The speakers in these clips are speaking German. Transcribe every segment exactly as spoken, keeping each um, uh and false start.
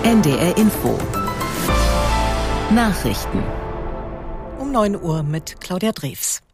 N D R Info. Nachrichten. Um neun Uhr mit Claudia Drews.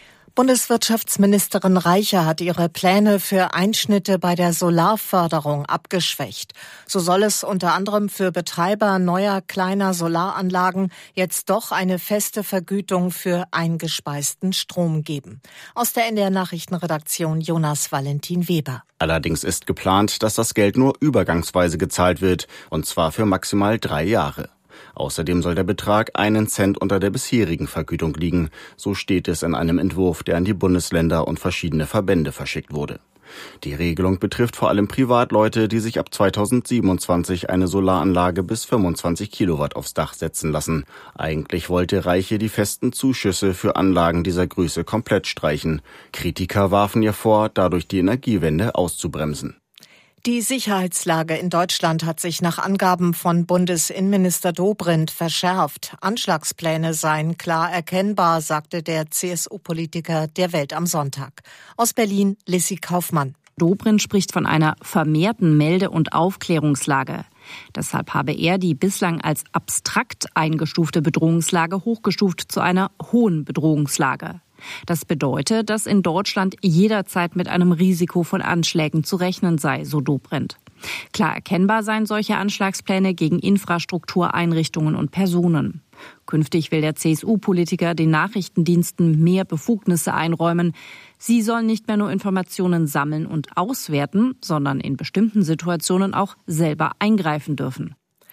Bundeswirtschaftsministerin Reiche hat ihre Pläne für Einschnitte bei der Solarförderung abgeschwächt. So soll es unter anderem für Betreiber neuer kleiner Solaranlagen jetzt doch eine feste Vergütung für eingespeisten Strom geben. Aus der N D R Nachrichtenredaktion Jonas Valentin Weber. Allerdings ist geplant, dass das Geld nur übergangsweise gezahlt wird, und zwar für maximal drei Jahre. Außerdem soll der Betrag einen Cent unter der bisherigen Vergütung liegen. So steht es in einem Entwurf, der an die Bundesländer und verschiedene Verbände verschickt wurde. Die Regelung betrifft vor allem Privatleute, die sich ab zweitausendsiebenundzwanzig eine Solaranlage bis fünfundzwanzig Kilowatt aufs Dach setzen lassen. Eigentlich wollte Reiche die festen Zuschüsse für Anlagen dieser Größe komplett streichen. Kritiker warfen ihr vor, dadurch die Energiewende auszubremsen. Die Sicherheitslage in Deutschland hat sich nach Angaben von Bundesinnenminister Dobrindt verschärft. Anschlagspläne seien klar erkennbar, sagte der C S U-Politiker der Welt am Sonntag. Aus Berlin, Lissi Kaufmann. Dobrindt spricht von einer vermehrten Melde- und Aufklärungslage. Deshalb habe er die bislang als abstrakt eingestufte Bedrohungslage hochgestuft zu einer hohen Bedrohungslage. Das bedeutet, dass in Deutschland jederzeit mit einem Risiko von Anschlägen zu rechnen sei, so Dobrindt. Klar erkennbar seien solche Anschlagspläne gegen Infrastruktur, Einrichtungen und Personen. Künftig will der C S U-Politiker den Nachrichtendiensten mehr Befugnisse einräumen. Sie sollen nicht mehr nur Informationen sammeln und auswerten, sondern in bestimmten Situationen auch selber eingreifen dürfen.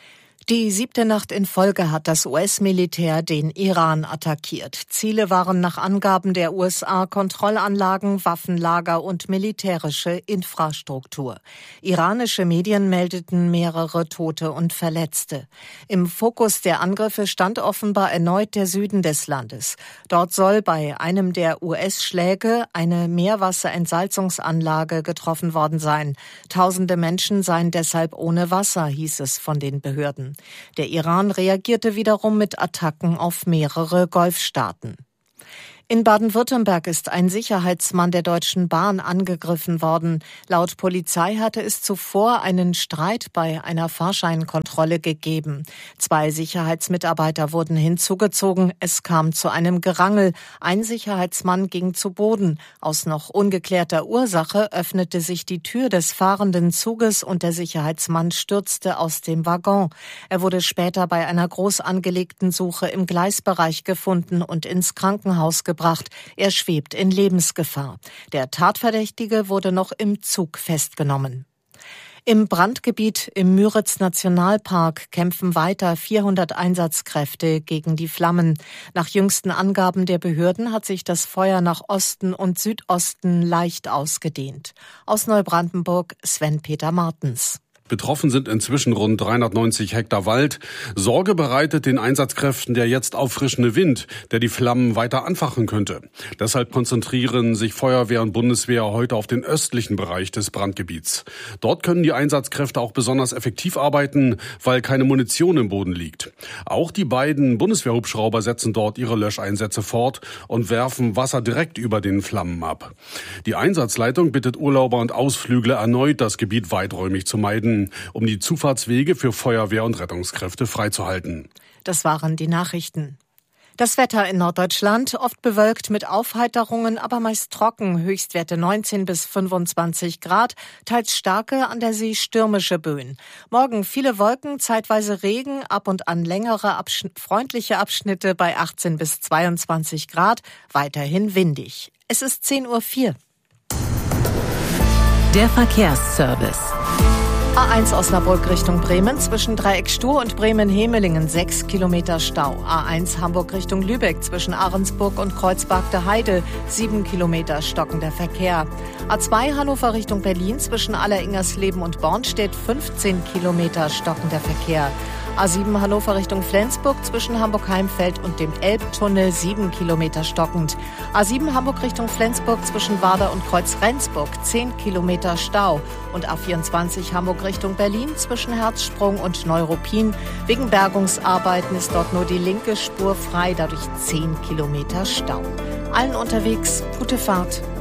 Die siebte Nacht in Folge hat das U S-Militär den Iran attackiert. Ziele waren nach Angaben der U S A Kontrollanlagen, Waffenlager und militärische Infrastruktur. Iranische Medien meldeten mehrere Tote und Verletzte. Im Fokus der Angriffe stand offenbar erneut der Süden des Landes. Dort soll bei einem der U S-Schläge eine Meerwasserentsalzungsanlage getroffen worden sein. Tausende Menschen seien deshalb ohne Wasser, hieß es von den Behörden. Der Iran reagierte wiederum mit Attacken auf mehrere Golfstaaten. In Baden-Württemberg ist ein Sicherheitsmann der Deutschen Bahn angegriffen worden. Laut Polizei hatte es zuvor einen Streit bei einer Fahrscheinkontrolle gegeben. Zwei Sicherheitsmitarbeiter wurden hinzugezogen. Es kam zu einem Gerangel. Ein Sicherheitsmann ging zu Boden. Aus noch ungeklärter Ursache öffnete sich die Tür des fahrenden Zuges und der Sicherheitsmann stürzte aus dem Waggon. Er wurde später bei einer groß angelegten Suche im Gleisbereich gefunden und ins Krankenhaus gebracht. Er schwebt in Lebensgefahr. Der Tatverdächtige wurde noch im Zug festgenommen. Im Brandgebiet im Müritz-Nationalpark kämpfen weiter vierhundert Einsatzkräfte gegen die Flammen. Nach jüngsten Angaben der Behörden hat sich das Feuer nach Osten und Südosten leicht ausgedehnt. Aus Neubrandenburg Sven-Peter Martens. Betroffen sind inzwischen rund dreihundertneunzig Hektar Wald. Sorge bereitet den Einsatzkräften der jetzt auffrischende Wind, der die Flammen weiter anfachen könnte. Deshalb konzentrieren sich Feuerwehr und Bundeswehr heute auf den östlichen Bereich des Brandgebiets. Dort können die Einsatzkräfte auch besonders effektiv arbeiten, weil keine Munition im Boden liegt. Auch die beiden Bundeswehrhubschrauber setzen dort ihre Löscheinsätze fort und werfen Wasser direkt über den Flammen ab. Die Einsatzleitung bittet Urlauber und Ausflügler erneut, das Gebiet weiträumig zu meiden, um die Zufahrtswege für Feuerwehr und Rettungskräfte freizuhalten. Das waren die Nachrichten. Das Wetter in Norddeutschland, oft bewölkt mit Aufheiterungen, aber meist trocken, Höchstwerte neunzehn bis fünfundzwanzig Grad, teils starke, an der See stürmische Böen. Morgen viele Wolken, zeitweise Regen, ab und an längere, abschn- freundliche Abschnitte bei achtzehn bis zweiundzwanzig Grad, weiterhin windig. Es ist zehn Uhr vier. Der Verkehrsservice. A eins Osnabrück Richtung Bremen zwischen Dreieck Stur und Bremen-Hemelingen sechs Kilometer Stau. A eins Hamburg Richtung Lübeck zwischen Ahrensburg und Kreuzberg Heide sieben Kilometer stockender Verkehr. A zwei Hannover Richtung Berlin zwischen Alleringersleben und Bornstedt fünfzehn Kilometer stockender Verkehr. A sieben Hannover Richtung Flensburg zwischen Hamburg-Heimfeld und dem Elbtunnel sieben Kilometer stockend. A sieben Hamburg Richtung Flensburg zwischen Warder und Kreuz-Rendsburg zehn Kilometer Stau. Und A vierundzwanzig Hamburg Richtung Berlin zwischen Herzsprung und Neuruppin. Wegen Bergungsarbeiten ist dort nur die linke Spur frei, dadurch zehn Kilometer Stau. Allen unterwegs gute Fahrt.